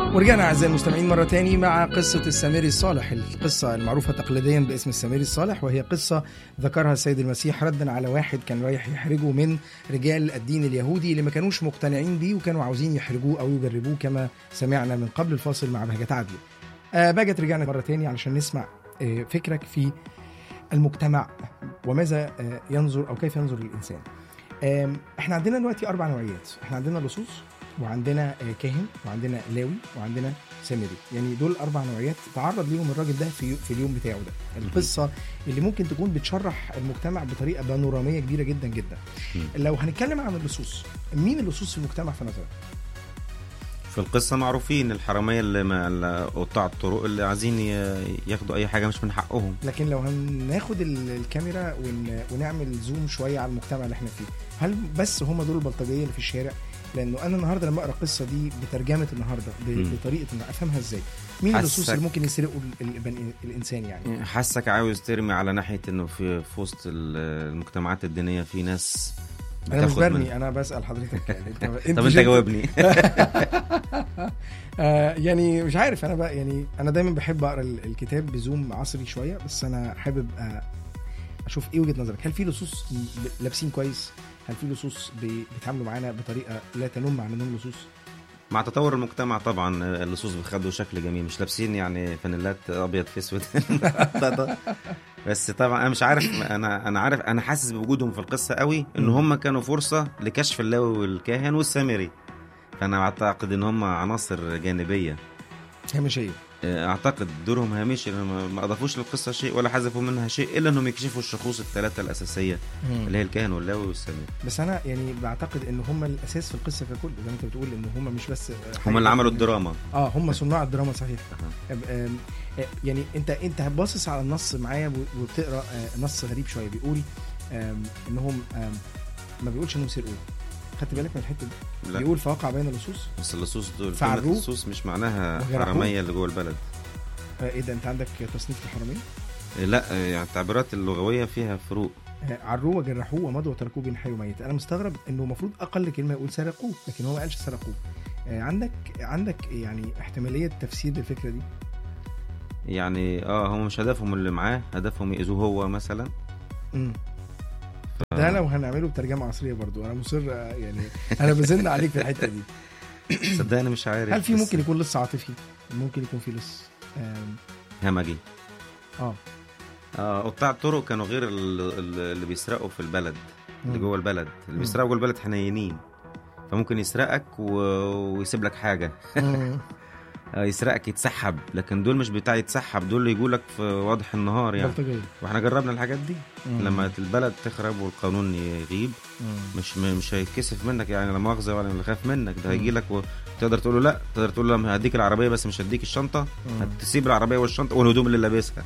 ورجعنا أعزائي المستمعين مرة تاني مع قصة السامري الصالح، القصة المعروفة تقليديا باسم السامري الصالح، وهي قصة ذكرها السيد المسيح ردا على واحد كان رايح يحرجه من رجال الدين اليهودي اللي ما كانوش مقتنعين بيه وكانوا عاوزين يحرجوه أو يجربوه، كما سمعنا من قبل الفاصل مع بهجة عدلي. بهجة رجعنا مرة تاني علشان نسمع فكرك في المجتمع وماذا ينظر أو كيف ينظر الإنسان. احنا عندنا دلوقتي 4 نوعيات، احنا عندنا لصوص وعندنا كاهن وعندنا لاوي وعندنا سامري، يعني دول 4 نوعيات تعرض ليهم الراجل ده في اليوم بتاعه ده. القصة اللي ممكن تكون بتشرح المجتمع بطريقة بانورامية كبيرة جدا جدا. لو هنتكلم عن اللصوص، مين اللصوص في المجتمع في نظرك؟ في القصة معروفين الحرامية اللي قطاع الطرق اللي عايزين ياخدوا أي حاجة مش من حقهم. لكن لو هناخد الكاميرا ونعمل زوم شوية على المجتمع اللي احنا فيه، هل بس هم دول البلطجية اللي في الشارع؟ لأنه أنا النهاردة لما أقرأ القصة دي بترجمة النهاردة بطريقة إن أفهمها إزاي، مين اللصوص اللي ممكن يسرقوا الإنسان؟ يعني حاسك عاوز ترمي على ناحية إنه في وسط المجتمعات الدينية في ناس. أنا مش برمي، أنا بسأل حضرتك يعني طب أنت جاوبني. يعني مش عارف، أنا بقى يعني أنا دايما بحب أقرأ الكتاب بزوم عصري شوية، بس أنا حابب أشوف إيه وجهة نظرك. هل في لصوص لابسين كويس؟ هل في لصوص بيتعاملوا معانا بطريقة لا تنم عن انهم لصوص؟ مع تطور المجتمع طبعا اللصوص بيخدوا شكل جميل، مش لابسين يعني فانيلات ابيض في اسود. بس طبعا انا مش عارف، انا عارف، انا حاسس بوجودهم في القصه قوي ان هم كانوا فرصه لكشف اللاوي والكاهن والسامري، فانا اعتقد ان هم عناصر جانبيه هامشيه. اعتقد دورهم هامشي، ما اضافوش للقصه شيء ولا حذفوا منها شيء الا انهم يكشفوا الشخوص الثلاثه الاساسيه اللي هي الكاهن واللاوي والسامري. بس انا يعني بعتقد ان هم الاساس في القصه ككل، زي ما انت بتقول ان هم مش بس هم اللي عملوا الدراما. هم صناع الدراما صحيح. يعني انت باصص على النص معايا وبتقرا نص غريب شويه، بيقول انهم ما بيقولش انهم سرقوا. خدت بالك من الحته دي؟ بيقول فوقع بين اللصوص، بس اللصوص دول اللصوص مش معناها حراميه اللي جوه البلد. ايه ده، انت عندك تصنيف الحراميه؟ لا يعني التعبيرات اللغويه فيها فروق. عروه وجرحوه ومضوا وتركوه بين حي وميت. انا مستغرب انه المفروض اقل كلمه يقول سرقوه، لكن هو ما قالش سرقوه. عندك يعني احتماليه تفسير الفكره دي؟ يعني هم مش هدفهم اللي معاه، هدفهم يأذوه هو مثلا. ده لو هنعمله بترجمة عصرية برضو أنا مصر، يعني أنا بزن عليك في الحتة دي. صدقني مش عارف. هل في ممكن يكون لص عاطفي؟ ممكن يكون في لص همجي. قطاع الطرق كانوا غير اللي بيسرقوا في البلد، اللي جوه البلد، اللي بيسرقوا جوه البلد حنينين، فممكن يسرقك ويسيب لك حاجة. يسرقك يتسحب، لكن دول مش بتاع يتسحب، دول اللي يقولك في واضح النهار يعني. واحنا جربنا الحاجات دي. لما البلد تخرب والقانون يغيب مش هيتكسف منك يعني، لا مؤاخذه ولا اللي خاف منك ده هيجيلك وتقدر تقول له لا، تقدر تقول له هديك العربيه بس مش هديك الشنطه، هتسيب العربيه والشنطه والهدوم اللي لابسها.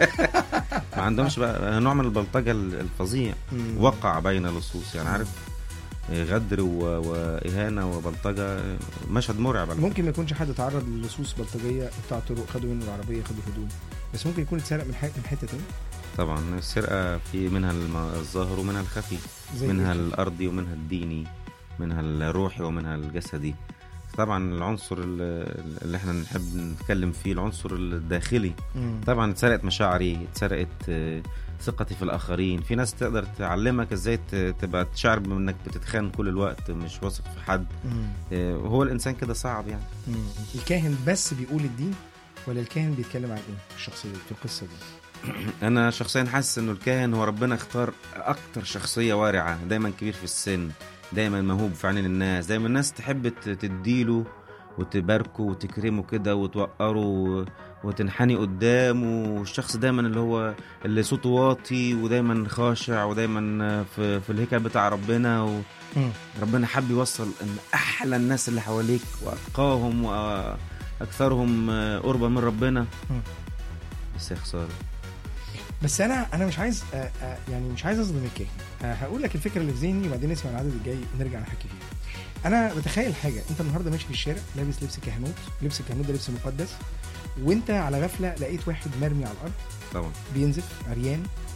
ما عندهمش بقى نوع من البلطجه الفظيع. وقع بين اللصوص يعني، عارف، غدر وإهانة وبلطجة، مشهد مرعب. ممكن ما يكونش حد تعرض للصوص بلطجية بتاع طرق، خدوا منه العربية، خدوا هدوم، بس ممكن يكون اتسرق من حتة تاني. طبعا السرقة في منها الظاهر ومنها الخفي، منها الأرضي ومنها الديني، منها الروحي ومنها الجسدي. طبعا العنصر اللي احنا نحب نتكلم فيه العنصر الداخلي. طبعا اتسرقت مشاعري، اتسرقت ثقتي في الآخرين. في ناس تقدر تعلمك ازاي تبقى تشعر بانك بتتخان كل الوقت، مش واثق في حد. هو الإنسان كده صعب يعني. الكاهن بس بيقول الدين ولا الكاهن بيتكلم عن ايه الشخصية في القصة دي؟ أنا شخصيا حاسس إنه الكاهن هو ربنا اختار أكتر شخصية وارعة، دايما كبير في السن، دايما موهوب في عين الناس، دايما الناس تحب تديله وتباركه وتكرمه كده وتوقره وتنحني قدامه. والشخص دايما اللي هو اللي صوته واطي ودايما خاشع ودايما في الهيكل بتاع ربنا. وربنا حب يوصل ان احلى الناس اللي حواليك واتقاهم واكثرهم قربا من ربنا. بس يا خساره. بس انا مش عايز يعني مش عايز اظلم الكاهن. هقول لك الفكره اللي في ذهني وبعدين نسمع العدد الجاي نرجع نحكي فيه. انا بتخيل حاجه، انت النهارده ماشي في الشارع لابس لبس كهنوت، لبس الكهنوت ده لبس مقدس، وانت على غفله لقيت واحد مرمي على الارض طبعا بينزف عريان،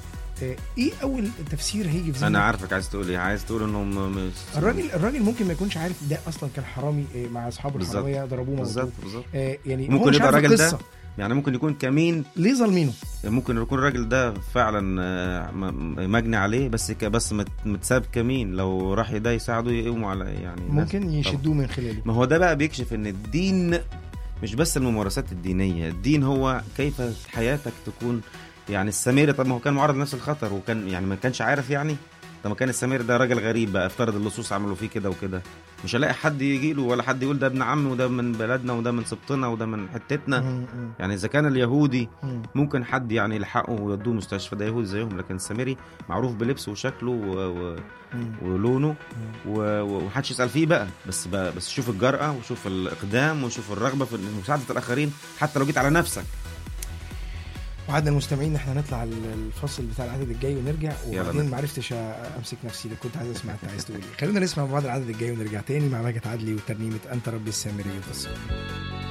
ايه اول تفسير هيجي في ذهنك؟ انا عارفك عايز تقول ايه، عايز تقول انهم الراجل ممكن ما يكونش عارف ده اصلا كان حرامي مع اصحابه الحراميه ضربوه بالظبط موتوه. بالظبط. يعني ممكن يبقى الراجل ده يعني ممكن يكون كمين، ليه ظالمينه؟ ممكن يكون الراجل ده فعلا مجني عليه، بس متساب كمين، لو راح ده يساعده يقوموا على يعني ممكن يشدوه من خلاله. ما هو ده بقى بيكشف ان الدين مش بس الممارسات الدينية، الدين هو كيف حياتك تكون. يعني السامري طب ما هو كان معرض لنفس الخطر، وكان يعني ما كانش عارف يعني. لما كان السامري ده راجل غريب بقى، افترض اللصوص عملوا فيه كده وكده، مش هلاقي حد يجي له ولا حد يقول ده ابن عمي وده من بلدنا وده من سبطنا وده من حتتنا. يعني اذا كان اليهودي ممكن حد يعني يلحقه ويودوه مستشفى، ده يهودي زيهم، لكن السامري معروف بلبسه وشكله ولونه ومحدش يسأل فيه بقى. بس شوف الجرأة وشوف الإقدام وشوف الرغبة في مساعدة الآخرين حتى لو جيت على نفسك. وعدنا المستمعين احنا هنطلع الفصل بتاع العدد الجاي ونرجع، وبعدين ما عرفتش امسك نفسي، كنت عايز اسمع انت عايز تقول ايه. خلينا نسمع بعض العدد الجاي ونرجع تاني مع ماجد عدلي وترنيمه انت ربي السامري.